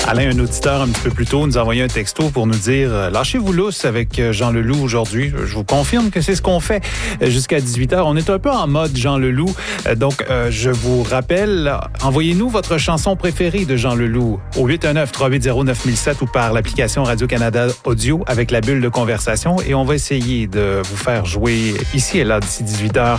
Alain, un auditeur un petit peu plus tôt, nous a envoyé un texto pour nous dire « Lâchez-vous lousse avec Jean Leloup aujourd'hui. » Je vous confirme que c'est ce qu'on fait jusqu'à 18h. On est un peu en mode Jean Leloup. Donc, je vous rappelle, envoyez-nous votre chanson préférée de Jean Leloup au 819-380-9007 ou par l'application Radio-Canada Audio avec la bulle de conversation. Et on va essayer de vous faire jouer ici et là, d'ici 18h,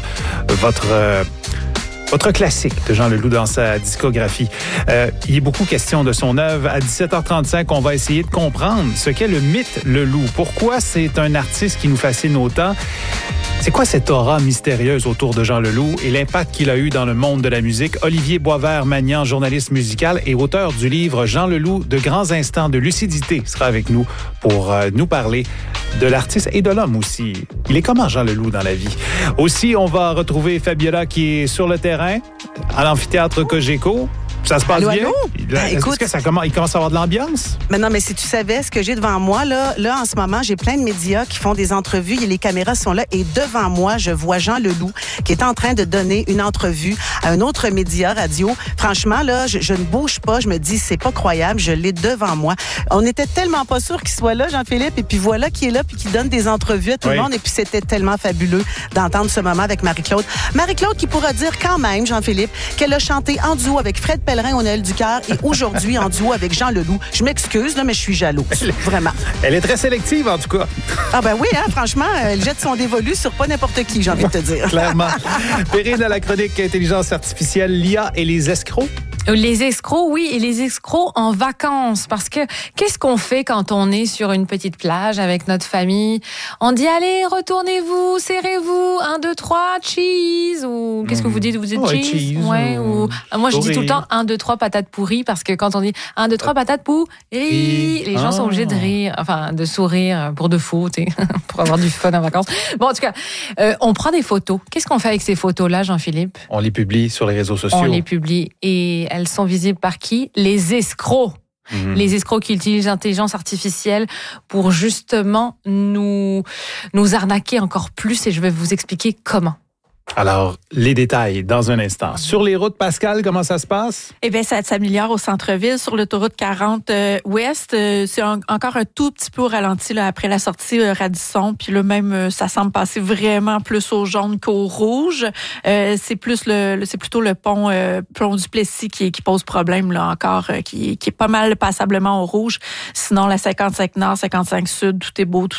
votre classique de Jean Leloup dans sa discographie. Il est beaucoup question de son œuvre. À 17h35, on va essayer de comprendre ce qu'est le mythe Leloup. Pourquoi c'est un artiste qui nous fascine autant? C'est quoi cette aura mystérieuse autour de Jean Leloup et l'impact qu'il a eu dans le monde de la musique? Olivier Boisvert-Magnan, journaliste musical et auteur du livre Jean Leloup, de grands instants de lucidité, sera avec nous pour nous parler de l'artiste et de l'homme aussi. Il est comment Jean Leloup dans la vie? Aussi, on va retrouver Fabiola qui est sur le terrain à l'amphithéâtre Cogeco. Ça se passe bien? Allô? Est-ce que il commence à avoir de l'ambiance? Mais non, mais si tu savais ce que j'ai devant moi, là, en ce moment, j'ai plein de médias qui font des entrevues et les caméras sont là. Et devant moi, je vois Jean Leloup qui est en train de donner une entrevue à un autre média radio. Franchement, là, je ne bouge pas. Je me dis, c'est pas croyable. Je l'ai devant moi. On était tellement pas sûr qu'il soit là, Jean-Philippe. Et puis voilà qui est là puis qui donne des entrevues à tout le monde. Et puis c'était tellement fabuleux d'entendre ce moment avec Marie-Claude. Marie-Claude qui pourra dire quand même, Jean-Philippe, qu'elle a chanté en duo avec Fred Pellerin au Noël du Cœur et aujourd'hui en duo avec Jean Leloup. Je m'excuse, là, mais je suis jalouse. Vraiment. Elle est très sélective, en tout cas. Ah ben oui, hein, franchement, elle jette son dévolu sur pas n'importe qui, j'ai envie de te dire. Clairement. Perrine à la chronique intelligence artificielle, l'IA et les escrocs. Les escrocs, oui, et les escrocs en vacances. Parce que qu'est-ce qu'on fait quand on est sur une petite plage avec notre famille? On dit, allez, retournez-vous, serrez-vous, 1, 2, 3, cheese. Ou qu'est-ce que vous dites? Vous dites cheese? Ouais, ou moi, je dis tout le temps 1, 2, 3, patates pourries. Parce que quand on dit 1, 2, 3, patates pourries, les gens sont obligés de rire, enfin, de sourire pour de faux, pour avoir du fun en vacances. Bon, en tout cas, on prend des photos. Qu'est-ce qu'on fait avec ces photos-là, Jean-Philippe? On les publie sur les réseaux sociaux. On les publie et elles sont visibles par qui? Les escrocs. Les escrocs qui utilisent l'intelligence artificielle pour justement nous arnaquer encore plus et je vais vous expliquer comment. Alors, les détails dans un instant. Sur les routes, Pascal, comment ça se passe? Eh bien, ça s'améliore au centre-ville. Sur l'autoroute 40 Ouest, c'est encore un tout petit peu au ralenti là, après la sortie Radisson. Puis là, même, ça semble passer vraiment plus au jaune qu'au rouge. C'est plutôt le pont du Plessis qui pose problème là encore, qui est pas mal passablement au rouge. Sinon, la 55 Nord, 55 Sud, tout est beau, tout